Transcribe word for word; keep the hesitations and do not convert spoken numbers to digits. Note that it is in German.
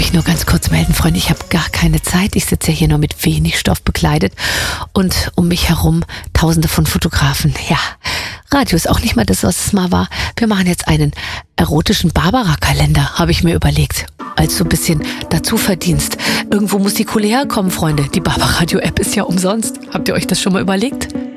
mich nur ganz kurz melden, Freunde. Ich habe gar keine Zeit. Ich sitze ja hier nur mit wenig Stoff bekleidet und um mich herum tausende von Fotografen. Ja, Radio ist auch nicht mal das, was es mal war. Wir machen jetzt einen erotischen Barbara-Kalender, habe ich mir überlegt. Als so ein bisschen Dazuverdienst. Irgendwo muss die Kohle herkommen, Freunde. Die Barbaradio-App ist ja umsonst. Habt ihr euch das schon mal überlegt?